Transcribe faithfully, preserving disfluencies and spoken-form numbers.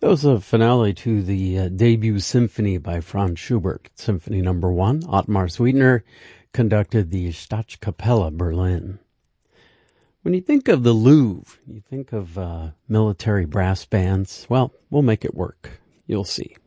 That was a finale to the uh, debut symphony by Franz Schubert, Symphony Number One. Ottmar Sweetener conducted the Staatskapelle Berlin. When you think of the Louvre, you think of uh, military brass bands. Well, we'll make it work. You'll see.